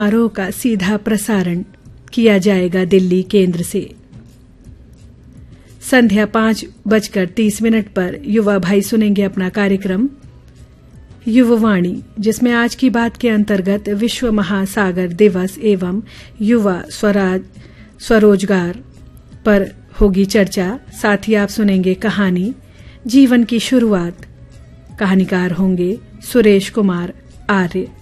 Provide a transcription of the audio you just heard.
समारोह का सीधा प्रसारण किया जाएगा दिल्ली केंद्र से। संध्या 5:30 पर युवा भाई सुनेंगे अपना कार्यक्रम युववाणी, जिसमें आज की बात के अंतर्गत विश्व महासागर दिवस एवं युवा स्वरोजगार पर होगी चर्चा। साथ ही आप सुनेंगे कहानी जीवन की शुरुआत। कहानीकार होंगे सुरेश कुमार आर्य।